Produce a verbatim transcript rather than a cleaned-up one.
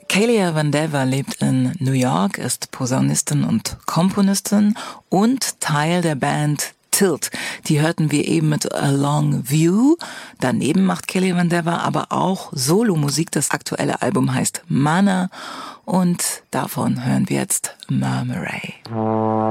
Kealia Vandever lebt in New York, ist Posaunistin und Komponistin und Teil der Band Tilt. Die hörten wir eben mit A Long View. Daneben macht Kealia Vandever aber auch Solomusik. Das aktuelle Album heißt Mana und davon hören wir jetzt Murmuray.